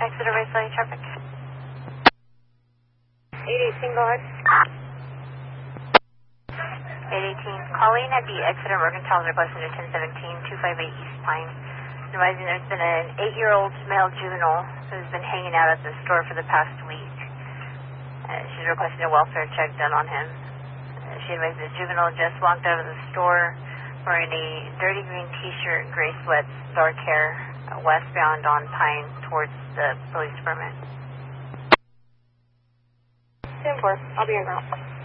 Exeter Raceway traffic. 818, go ahead. 818, calling at the Exeter Mercantile requesting a 1017, 258 East Pine. Advising there's been an 8-year-old male juvenile who's been hanging out at the store for the past week. She's requesting a welfare check done on him. She advised the juvenile just walked out of the store wearing a dirty green t-shirt, gray sweats, dark hair, westbound on Pine towards the police department. 10-4, I'll be in route.